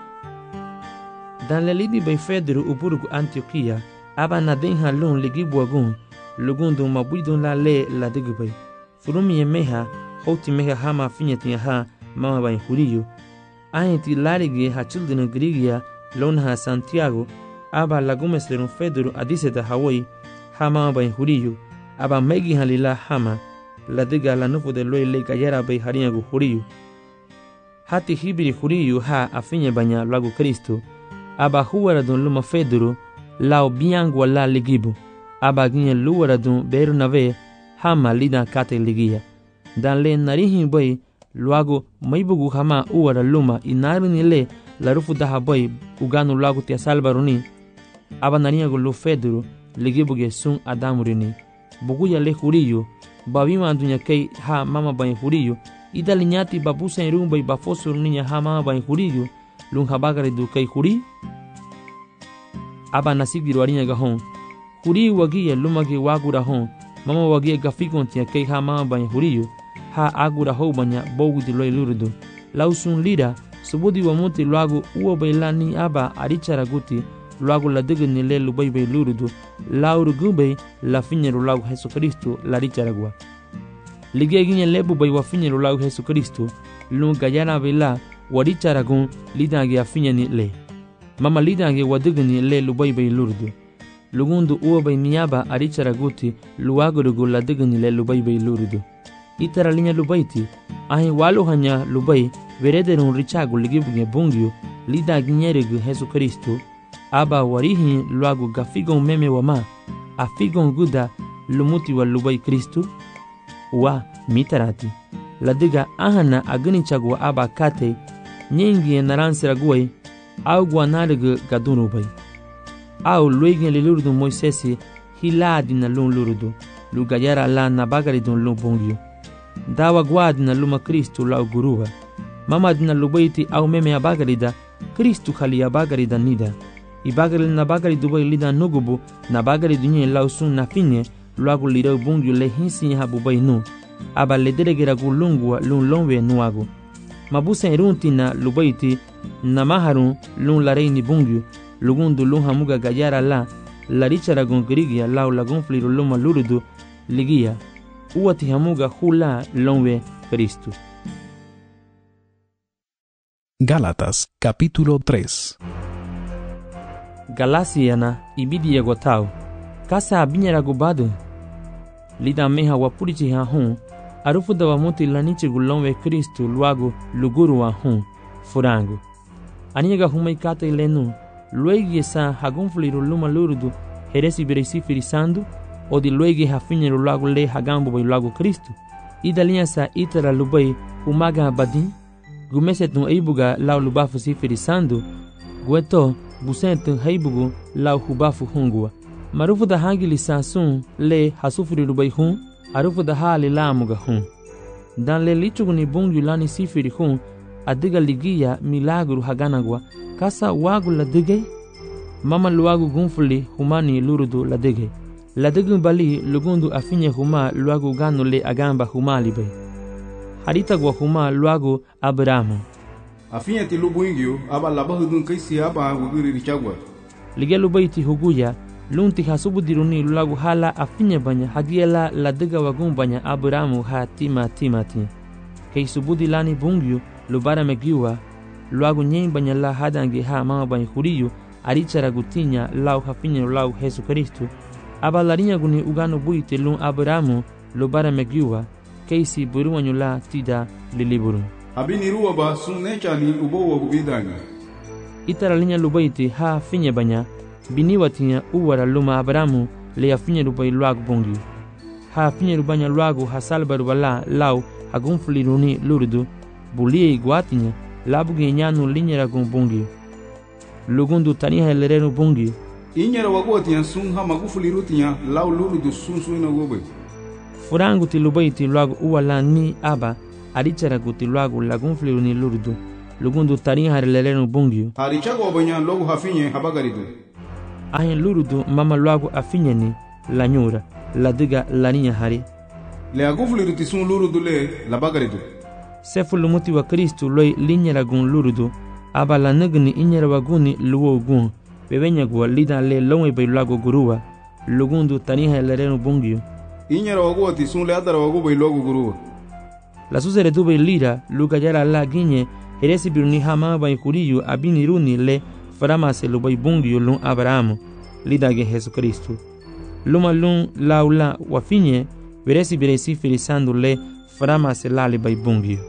dan lelidi bai Fedro uburugu Antioquia aba nadin halun ligi buagun lugundu mabudun la le la digubay furumi meha hoti meha hama finyati ha mama bai huriyo ayeti larige ha children grigia lon ha Santiago aba lagumes le Fedro adiseta Hawaii ha mama bai huriyo aba megi halila hama la diga la nufu de loy le gayara bai hariyagu huriyo hati hibiri huriyo ha afinya banya lagu Kristo aba huwara don luma Fedro lao biangu la ligibu aba ginye luwara don Bernabé hama lida kate ligia dan le narihi boy luago maibugu hama uwara luma inarini le la rufu daha boy uganu lagu tia salbaruni aba nariyagu lu Fedro ligibu ge sun adamurini buguya le huriyo babima dunya kei ha mama bai huriyo ida linyati babusa irumba bafosu ninya ha mama bai huriyo lung habagare du kei huri aba nasigiro arinya gahon huri wagi lumagi wagura hon mama wagi gafikon tia kei ha mama bai huriyo ha agura ho banya bogu di loy lurudu lausun lida subudi wa muti luagu uo bailani aba arichara guti luagu la digni le lubai bai lurudu lauru gumbe la finyeru lagu Jesu Kristo la richaragua lige ginye lebu bai wa finyeru lagu Jesu Kristo lu gayana bela waricharagun lidange afinyani le mama lidange wadigni le lubai bai lurudu lugundu uo bai miaba aricharaguti luagurugu la digni le lubai bai lurudu itara linya lubaiti ahi walu hanya lubai verederun richagu ligibuge bungyo lidange nyeregu Jesu Kristo aba warihi luagu gafigon meme wama afigon guda lumuti wa lubai Kristo wa mitarati ladiga ahana agani chagwa aba kate nyingi naransira guai au guanarigu gadunu bai au luigin lilurudu Moisesi hiladi na lun lurudu lugayara la nabagari dun lun bongyo dawa guadi na luma Kristo lau guruba mama dina lubaiti au meme abagarida Kristo khali abagarida nida ibagari na bagari dubai lida nugubu na bagari dunye lausun na finye luagu lida bungyu le hinsi habu bai nu aba le deregera gulungwa lun lonwe nuagu mabusa irunti na lubaiti na maharun lun lareini bungyu lugundu lun hamuga gayara la la richara gon grigia lau lagun fliru luma lurudu ligia uwati hamuga hula lonwe Kristo. Gálatas capítulo tres. Galasiana ibidi ya gotao kasa abinyara gubadu lida meha wapurichi ha hun arufu da wamuti lanichi gulonwe Kristo luago luguru wa hun furangu aniga humai kate lenu luegi sa hagunfliru luma lurudu heresi beresi firisandu o di luegi hafinyeru luago le hagambo bai luago Kristo idalia sa itara lubai umaga badin gumesetun eibuga lau lubafu si firisandu gueto busentu heibugu lau hubafu hungua marufu da hangili sasun le hasufiri rubai hun arufu da hali lamuga hun dan le lichuguni bungu lani sifiri hun adiga ligia milagru haganagwa kasa wagu la digay mama luagu gunfuli humani lurudu la digay la digun bali lugundu afinye huma luagu ganu le agamba humali bay harita gwa huma luagu Abrahamu afinya ti lubu ingyo aba labahu dun kaisi aba wugiri richagwa lige lubaiti huguya lunti hasubu diruni lagu hala afinya banya hagiela la diga wagun banya Abrahamu ha tima timati kei subudi lani bungyu lubara megiwa luagu nyen banya la hadange ha mama banya huriyo arichara gutinya lau hafinya lau Jesu Kristo aba larinya guni ugano buite lun Abrahamu lubara megiwa kei si buruwanyu la tida liliburu abini ruwa ba sun nechani ubo wa gubidanga itara linya lubaiti ha finya banya biniwatinya uwara luma Abrahamu le afinya rubai luagu bungi ha finya rubanya luagu hasalba rubala lau hagunfuliruni lurudu bulie iguatinya labuge nyanu linyera gun bungi lugundu tani helerenu bungi inyera wagotinya sun ha magufulirutinya lau lurudu sun suina gobe furangu ti lubaiti luagu uwala ni aba arichara guti luagu lagunfliruni lurudu lugundu tarin har lelenu bungyu hari chago banya logu hafinye habagaridu ahin lurudu mama luagu afinyeni la nyura la diga la ninya hari le agufliru tisun lurudu le la bagaridu sefu lumuti wa Kristu loi linyera gun lurudu aba la nagni inyera waguni luwo gun bebenya gwa lida le lonwe bay luagu guruwa lugundu tarin har lelenu bungyu inyera wagu tisun le adara wagu bay logu guruwa la susere tu bay lira luka yara la ginye heresi biruni hama bay kuriyu abini runi le farama se lo bay bungyu lun Abrahamu lidage Jesu Kristu luma lun laula wafinye veresi biresi filisando le farama se lali bay bungyu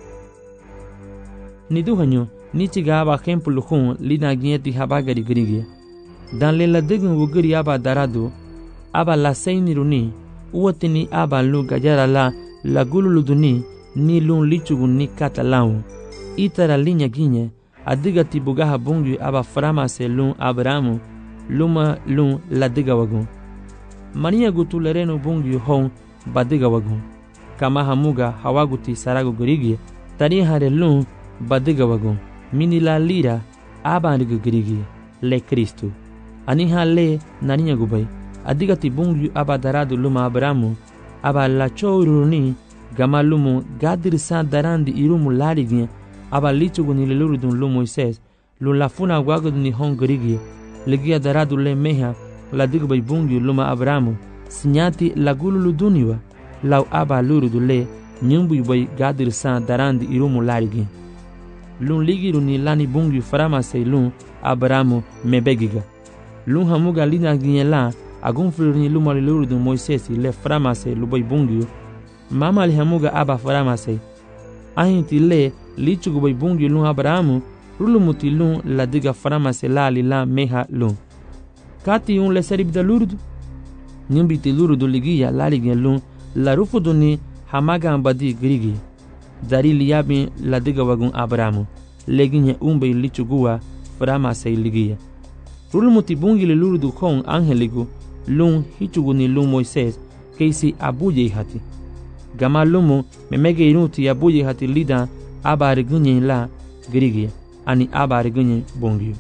ni duhanyo ni tiga aba kempu luhun lidage ti habagari grigia dan le la degun wugri aba darado aba la seini runi uwatini aba lu gajara la la gululuduni ni lun lichugun ni katalaun itara linya ginye adiga tibugaha bungyu aba farama se lun Abrahamu luma lun la diga wagun mania gutu lerenu bungyu hon badiga wagun kama hamuga hawaguti sarago gurigi tari hare lun badiga wagun mini la lira aba ndiga gurigi le Kristu aniha le naninya gubai adiga tibungyu aba daradu luma Abrahamu aba la choruni gama lumu gadir sa darandi irumu larigin aba lichugu ni lelurudun lu Moises lu lafuna wagud ni hongorigi ligia daradu le meha la digbay bungyu luma Abrahamu sinyati la gululuduniwa law aba lurudu le nyumbu bay gadir sa darandi irumu larigin lun ligiru ni lani bungyu farama se lun Abrahamu mebegiga lun hamuga lina ginyela agun ni luma lelurudun Moises le farama se lubay bungyu mama li hamuga aba farama se ahinti le lichugu bay bungyu lun Abrahamu rulumuti lun la diga farama se la li la meha lun kati un le seribda lurdu nyumbiti lurdu ligiya la ligin lun la rufudu ni hamaga ambadi grigi dari liyabi la diga wagun Abrahamu leginye umbe lichuguwa farama se ligiya rulumuti bungi le lurdu kon angeligu lun hichugu ni lun Moises keisi abuje hati gama lumu memege inuti abuye hati lida abari gunye la grigi ani abari gunye bungyu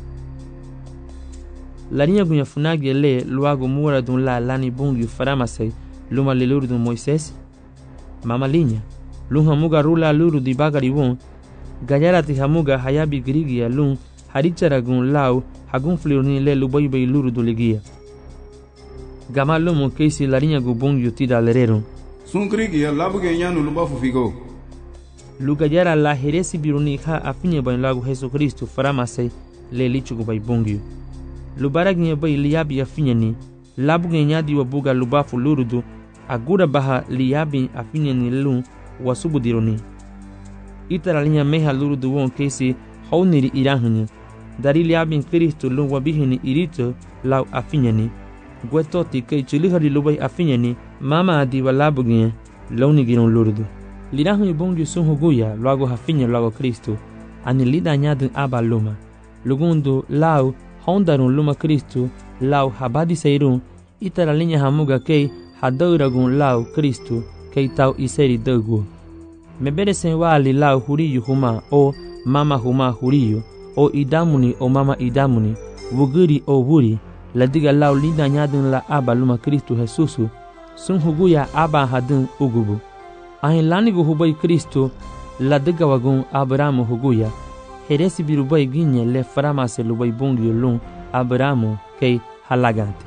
la niya gunya funagi le luago mura dun la lani bungyu farama se luma le luru dun Moises mama linya lun hamuga rula luru di bagari won gajara ti hamuga hayabi grigi lun harichara gun lau hagun flirni le lubai bay luru du ligia gama lumu keisi la niya gu bungyu tida lerero sun grigi labuge nyanu lubafu figo lugajara la heresi biruni ha afinye ban lagu Jesu Kristu farama se le lichugu bay bungyu lubaragnya bay liyabi afinye ni labuge nyadi wabuga lubafu lurudu agura baha liyabi afinye ni lun wasubu diruni itara linya meha lurudu won kesi hauniri irahunye dari liyabi Kristu lun wabihini irito lau afinye ni gwetoti kei chilihari lubay afinye ni mama adi walabuge launi giron lurudu lirahunye bungyu sunhuguya luago hafinye luago Kristu ani lida nyadun aba luma lugundu lau hondarun luma Kristu lau habadi seirun itara linya hamuga kei hadauragun lau Kristu kei tau iseri dogu mebere sen wali lau huriyu huma o mama huma huriyu o idamuni o mama idamuni wuguri o wuri ladiga lau lida nyadun la aba luma Kristu Jesusu sunhuguya aba hadun ugubu ahin lanigu hubay Kristu ladiga wagun Abrahamu huguya heresi birubay ginye le farama se lubay bungyu lun Abrahamu kei halagante.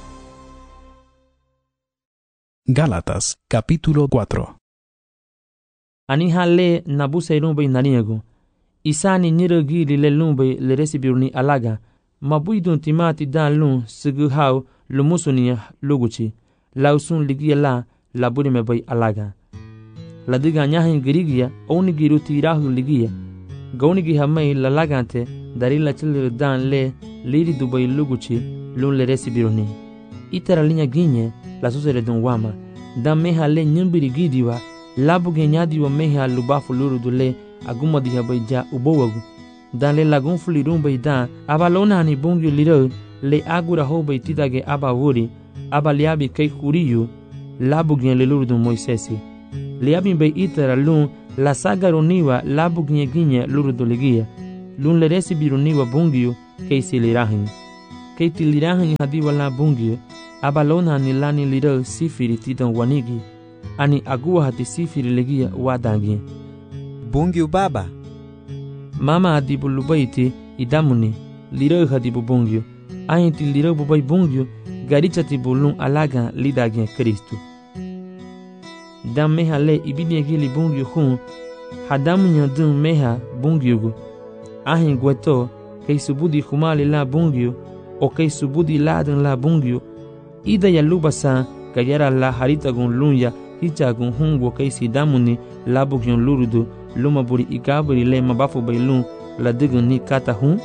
Gálatas capítulo cuatro. Ani hale nabuse rumbay naniego isani niragi le lumbay le resibiruni alaga mabuidun timati dan lun sigu hau lumusuni luguchi lausun ligia la laburi me bay alaga ladiga nyahin girigia oni giruti rahu ligia gauni gi hamay lalagante darila chil dan le liri dubai luguchi lun le resibiruni itara linya ginye la susere dun wama dan meha le nyumbiri gidiwa labu genyadi wa meha lubafu lurudu le aguma diha bayja ubowagu dan le lagun fulirun baydan abalona ni bungyu liro le agura ho baytidage aba wuri aba liabi kei kuriyu labu gen le lurudu Moisesi liabi bay itara lun La saga roniwa labu ginye ginye luru doligia. Lun le resibi roniwa bungio kei si lirahin. Kei ti lirahin hadiwa la bungio. Abalona ni lani liro sifiri titan wanigi. Ani agua hati sifiri legia wadangi. Bungio baba. Mama hadibu lubaiti idamuni. Liro hadibu bungio. Ahin ti liro bubai bungio. Garicha ti bulun alaga lidagin Kristu. Dam meha le ibidi gili bungio hun. Hadamu nyadun meha bungio gu. Ahin gweto kei subudi humali la bungio. O kei subudi ladan la bungio. Ida ya lubasa kayara la harita gun lunya hicha gun hungo kei si damuni labu gyon lurudu luma buri ikaburi le mabafu bailun la digun ni kata hun.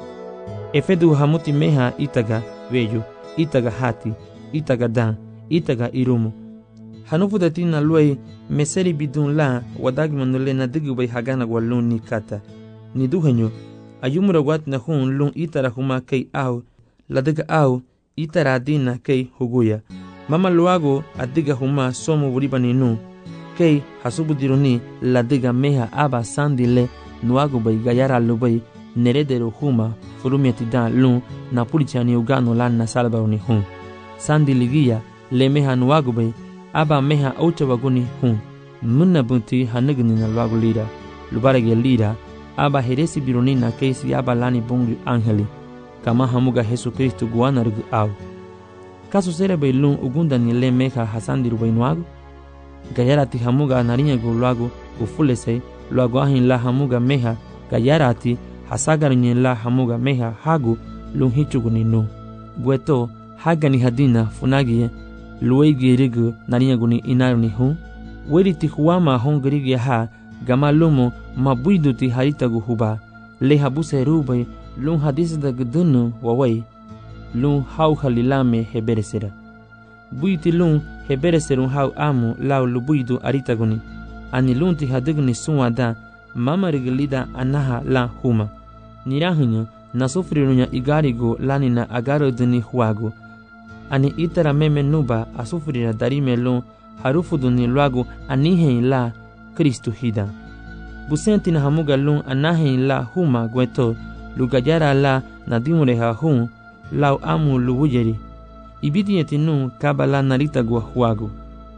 Efedu hamuti meha itaga veyo, itaga hati, itaga dan, itaga irumu. Hanufu datina luai meseri bidun la wadagi manule na digu bai hagana gwa lun ni kata. Ni duhanyo, ayumura wat na hun lun itara huma kei au, la diga au, itara adina kei huguya. Mama luago adiga huma somo buriba ninu. Kei hasubu diruni la diga meha aba sandile nuago bai gayara lubai neredero huma furumiati dan lun na pulichani ugano lan na salba uni hun. Sandi ligia le meha nuago bai aba meha aucha waguni hun. Munna bunti hanigni na luago lira. Lubarage lira aba heresi biruni na keisi aba lani bungi angeli. Kama hamuga Jesu Kristu guana rugu au. Kaso sere bai lun ugunda ni le meha hasandi rubai nuago. Gayarati hamuga narinya gu luago ufulese luago ahin la hamuga meha gayarati hasagarinye la hamuga meha hagu lun hichugu ninu. Gueto haga ni hadina funagie luegi rigu narinya gu ni inaru ni hun. Weri ti huama hon girigi ha gama lumo mabuidu ti harita gu huba. Le habuse rubai lun hadisa da gudunu wawai. Lun hau halilame heberesera. Buiti lun hebereserun hau amu lau lubuidu aritaguni. Ani lun ti hadiguni suwada mama rigilida anaha la huma. Nirahunya na sufrirunya igarigo lani na agaro dini huago. Ani itara meme nuba asufrira darime lun harufu duni luago anihen la Kristu hida. Busenti na hamuga lun anahen la huma gweto lugayara la na dimureha hun lau amu lubujeri. Ibidi etinu kabala narita gua huago.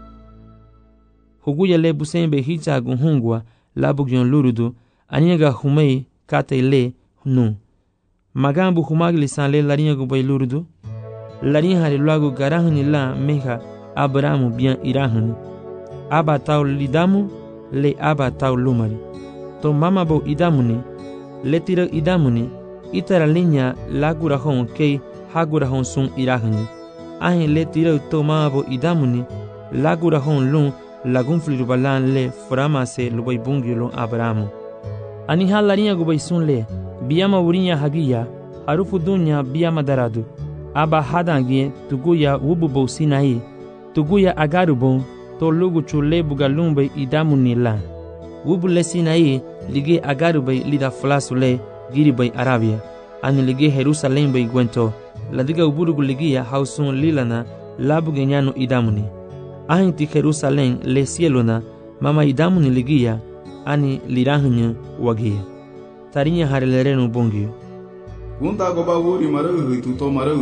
Huguya le busembe hicha gun hungwa labugyon lurudu aniga humei kate le nu. Magambu humagli san le larinha gubay lurudu. Larinha hali luago garahani la meha Abrahamu bien irahani. Aba tau lidamu le aba tau lumari. To mama bo idamuni le tira idamuni itara linya lagurahon kei hagurahon sun irahani. Ahin le tira to mama bo idamuni lagurahon lun lagun flirubalan le framase lubay bungi lun Abrahamu. Ani halarinha gubay sun le biyama wurinya hagiya harufu dunya biyama daradu. Aba hadangie tuguya wububo sinai tuguya agarubon to lugu chule bugalumbe idamuni la. Wubu le sinai lige agarubay lida flasule giri bay Arabia. Ani lige Jerusalem bay gwento la diga uburugu ligia hausun lilana labu genyano idamuni. Ahin ti Jerusalem le cielona mama idamuni ligia ani lirahunya wagia. Tarinya harelerenu bongio. Gunda goba wuri marahu hitu to marahu.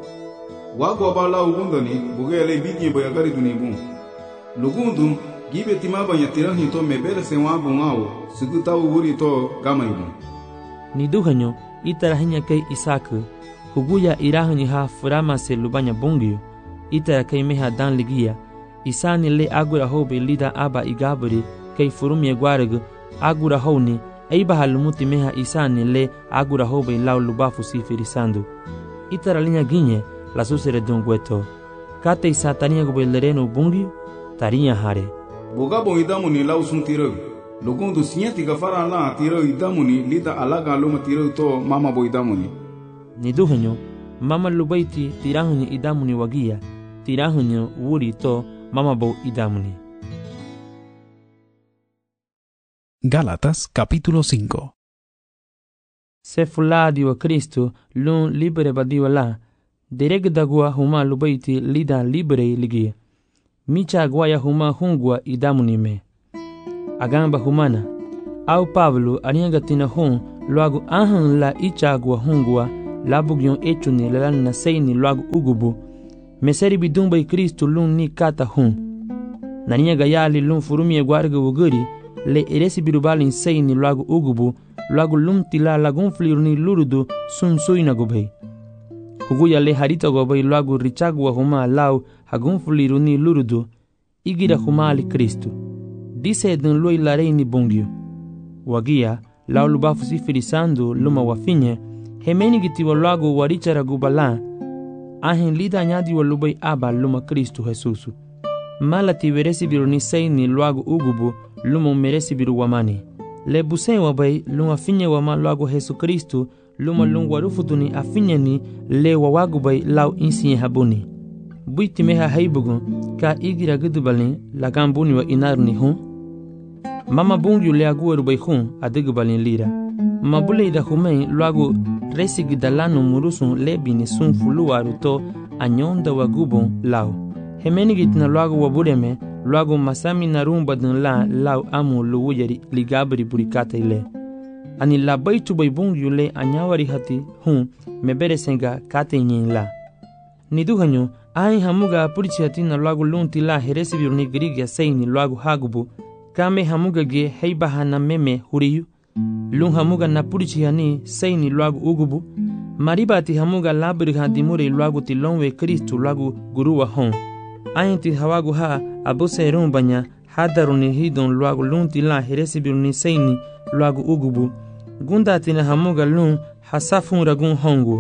Wago bala ugundani bugele bidye bayagari dunibu. Lugundu gibe timaba yatirahi to mebere se wabu ngao suguta wuri to gamaibu. Ni duhanyo itarahinya kei Isaku huguya irahunya ha furama se lubanya bongio itara kei meha dan ligia. Isani le agura hobe lida aba igaburi kei furumye gwaragu agura honi aiba halumuti meha isani le agura hobe lau lubafu sifirisandu. Itara linya ginye la susere dungweto. Kate isa tarinya gobe lereno bungi tarinya hare. Boga bo idamuni lau sun tiro. Lugundu sinyati gafara la tiro idamuni lida alaga luma tiro to mama bo idamuni. Ni duhanyo mama lubaiti tirahunyo idamuni wagia tirahunyo wuri to mama bo idamuni. Gálatas capítulo cinco. Se fuladi wa Kristo lun libere badiwa la dereg dagua huma lubaiti lida libere ligia. Micha guaya huma hungwa idamuni me. agamba humana au Pablo arianga tina hon luagu ahan la ichagua hungua labugyon echuni lalan na seini luagu ugubu meseri bidumba i Kristo lun ni kata hun naniya gayali lun furumi guarga wuguri le eresi birubalin seini luagu ugubu luagu lum tila lagun fliruni lurudu sun suina gubei huguya le harita gobei luagu richagua huma lau hagun fliruni lurudu igira huma ali Kristo dise dun lui lareini bungyo wagia lau lubafu sifirisando luma wafinye hemeni gitiwa luagu warichara gubala ahin lida nyadi wa lubai aba luma Kristo Jesusu mala tiveresi biru ni seini luagu ugubu luma meresi biru wamani le busen wabai luma finye wama luagu Jesu Kristo luma lung warufutuni afinye ni le wawagu bai lau insinye habuni buiti meha haibugu ka igira gudubalin lagambuni wa inaruni hun mama bungu le agueru bai hun adigubalin lira mabule ida humei luagu resigi dalano murusun lebini sun fuluaru to anyonda wagubon lau hemenigit na luagu wabureme luagu masami narumba dun la lau amu luwuyari ligabri burikata ile ani labai tu bai bungu le anyawari hati hun mebere senga kate nyin la niduhanyo ai hamuga purichi hati na luagu lunti la heresi biruni grigia seini luagu hagubu kame hamuga ge heibaha na meme huriyu lung hamuga na purichi hani seini luagu ugubu maribati hamuga labri hadimure luagu tilonwe Kristo luagu guruwa hon ainti hawagu ha abuse rumbanya hadaruni hidon luagu lunti la heresi biruni seini luagu ugubu gunda tina hamuga lung hasafun ragun hongu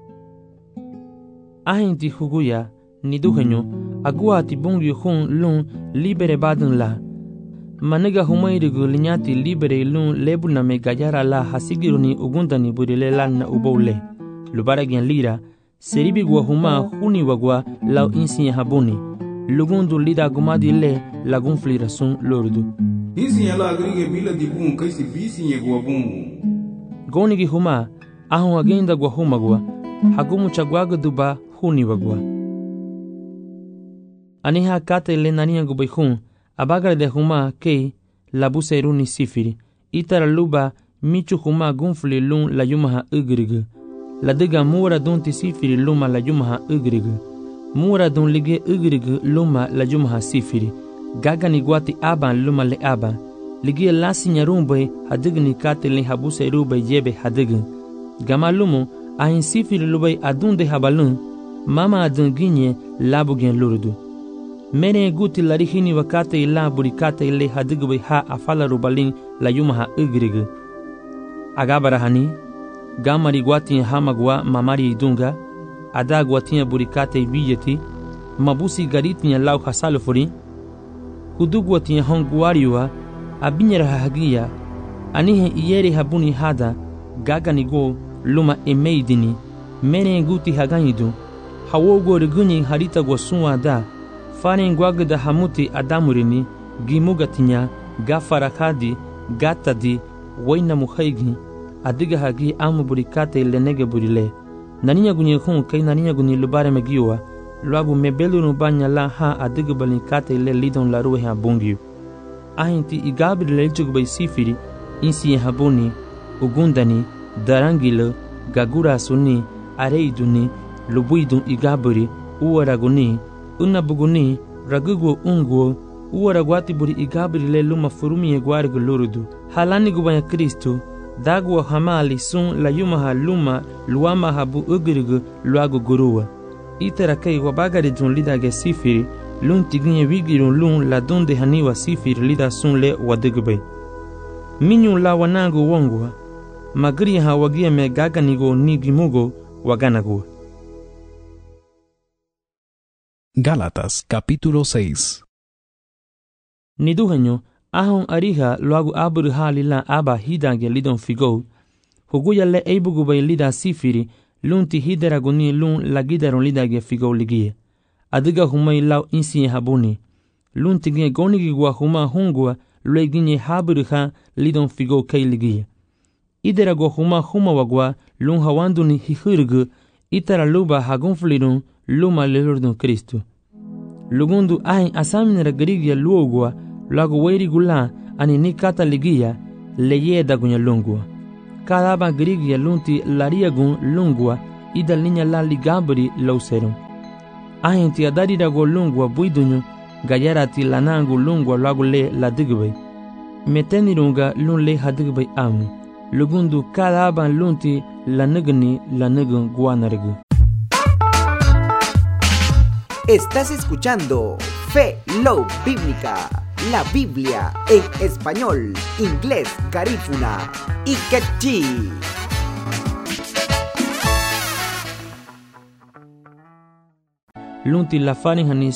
ainti huguya niduhenyo agua ti bungyu hun lung libere badun la maniga humairigu linyati libere lun lebuna me gajara la hasigiruni ugundani burile lanna ubole lubara gen lira seribi gwa huma huni wagwa lau insinya habuni lugundu lida gumadi le lagun flira sun lordu insinya la agrige bila dibun kaisi bisinya gwa bungu gonigi huma ahun agenda gwa huma gwa hagumu chagwaga duba huni wagwa aniha kate le nania gubai hun abagar de huma ke labuse runi sifiri itara luba michu huma gunfli lun la yumaha ugrigu la diga mura dunti sifiri luma la yumaha ugrigu mura dun lige ugrigu luma la yumaha sifiri gaga ni guati aban luma le aban lige la sinyarumbe hadigni kate le habuse rube yebe hadigu gama lumu ahin sifiri lubai adunde habalun mama adun ginye labu gen lurudu mene guti larihini wakate ila burikate ile hadigwe ha afala rubalin la yumaha ugrigu agabara hani gamari gwati hamagwa mamari idunga ada gwati burikate biyeti mabusi gariti lau hasalo furi hudugwati hongwariwa abinyara hagia anihe iyeri habuni hada gaga nigo luma emeidini mene guti haganidu hawogo riguni harita gwasunwa da fane ngwagda hamuti adamurini gimugatinya gafarakadi gatadi waina muhaigi adiga hagi amu burikate lenege burile naninya gunye khun kai naninya guni lubare megiwa luagu mebelu nubanya la ha adiga balikate le lidon la ruhe abungi ahinti igabri lelchuk bay sifiri insi habuni ugundani darangilo gagura suni areiduni lubuidun igabri uwaraguni unabuguni ragugo ungo uwaragwati buri igabri le luma furumi egwargu lurudu halani gubanya Kristo dagwa hamali sun la yumaha luma luama habu ugrigu luagu guruwa itera kai wabagari dun lida ge sifiri lun tiginye wigirun lun la donde haniwa sifiri lida sun le wadugbe minyu la wanangu wongwa magri ha wagia me gaganigo nigimugo waganago. Gálatas capítulo seis. Niduhenyo ahon ariha luagu abur halila aba hidange lidon figo huguya le eibugu bay lida sifiri lunti hideraguni lun lagidaron lidage figo ligie adiga humay law insi habuni lunti ge gonigi gwa huma hungwa leginye habruha lidon figo kay ligie iderago huma huma wagwa lun hawanduni hihurgu itara luba hagunflirun luma lelurdun Kristo lugundu ahin asaminera garigia luogwa lagu weiri gula ani ni kata ligia leye dagunya lungua. Cada aba grigia lunti lariagun lungua ida linya la ligabri lauserum. Ahenti adari dago lungua buidunyu gayarati lanangu lungua lagu le la digbe. Metenirunga lun le hadigbe amu. Lugundu cada aba lunti la nugni la nugun guanargu. Estás escuchando Fe Love Bíblica, la Biblia en español, inglés, garífuna y quechí. Lunti la farin hani